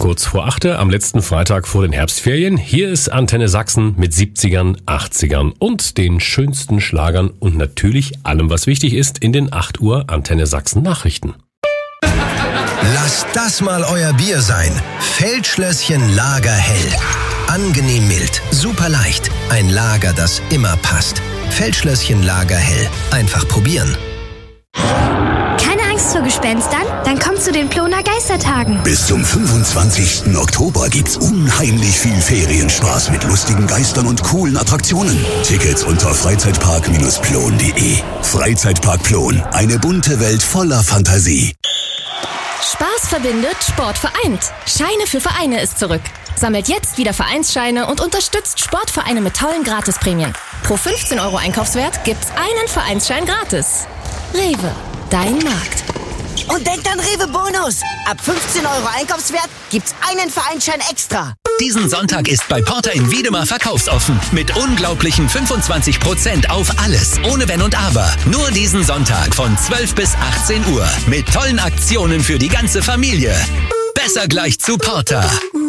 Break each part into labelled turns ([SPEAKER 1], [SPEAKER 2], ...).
[SPEAKER 1] Kurz vor 8 am letzten Freitag vor den Herbstferien. Hier ist Antenne Sachsen mit 70ern, 80ern und den schönsten Schlagern und natürlich allem, was wichtig ist in den 8 Uhr Antenne Sachsen Nachrichten.
[SPEAKER 2] Lasst das mal euer Bier sein. Feldschlösschen Lagerhell. Angenehm mild, super leicht. Ein Lager, das immer passt. Feldschlösschen Lagerhell. Einfach probieren.
[SPEAKER 3] Keine Angst vor Gespenstern? Dann komm zu den Ploner Geistertagen.
[SPEAKER 4] Bis zum 25. Oktober gibt's unheimlich viel Ferienspaß mit lustigen Geistern und coolen Attraktionen. Tickets unter freizeitpark-plon.de. Freizeitpark Plon. Eine bunte Welt voller Fantasie.
[SPEAKER 5] Spaß verbindet, Sport vereint. Scheine für Vereine ist zurück. Sammelt jetzt wieder Vereinsscheine und unterstützt Sportvereine mit tollen Gratisprämien. Pro 15 € Einkaufswert gibt's einen Vereinsschein gratis. Rewe, dein Markt.
[SPEAKER 6] Und denkt an Rewe Bonus. Ab 15 € Einkaufswert gibt's einen Vereinsschein extra.
[SPEAKER 7] Diesen Sonntag ist bei Porter in Wiedemar verkaufsoffen. Mit unglaublichen 25% auf alles. Ohne Wenn und Aber. Nur diesen Sonntag von 12 bis 18 Uhr. Mit tollen Aktionen für die ganze Familie. Besser gleich zu Porter.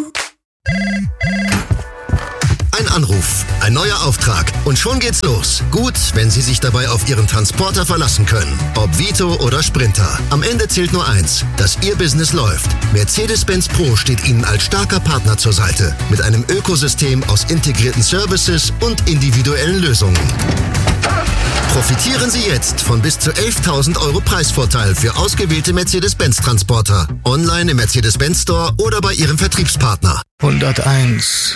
[SPEAKER 8] Ein Anruf, ein neuer Auftrag und schon geht's los. Gut, wenn Sie sich dabei auf Ihren Transporter verlassen können. Ob Vito oder Sprinter. Am Ende zählt nur eins, dass Ihr Business läuft. Mercedes-Benz Pro steht Ihnen als starker Partner zur Seite. Mit einem Ökosystem aus integrierten Services und individuellen Lösungen. Profitieren Sie jetzt von bis zu 11.000 € Preisvorteil für ausgewählte Mercedes-Benz Transporter. Online im Mercedes-Benz Store oder bei Ihrem Vertriebspartner.
[SPEAKER 9] 101.